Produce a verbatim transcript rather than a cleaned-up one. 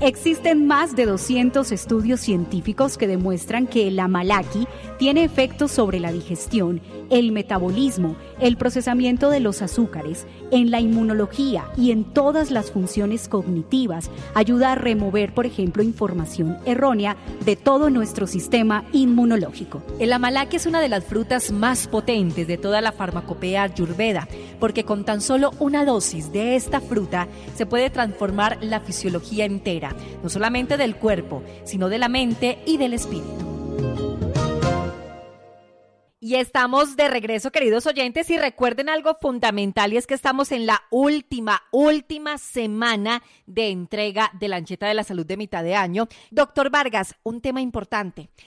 Existen más de doscientos estudios científicos que demuestran que el amalaki tiene efectos sobre la digestión, el metabolismo, el procesamiento de los azúcares, en la inmunología y en todas las funciones cognitivas. Ayuda a remover, por ejemplo, información errónea de todo nuestro sistema inmunológico. El amalaki es una de las frutas más potentes de toda la farmacopea ayurveda, porque con tan solo una dosis de esta fruta se puede transformar la fisiología entera, no solamente del cuerpo, sino de la mente y del espíritu. Y estamos de regreso, queridos oyentes, y recuerden algo fundamental, y es que estamos en la última, última semana de entrega de la Ancheta de la Salud de mitad de año. Doctor Vargas, un tema importante.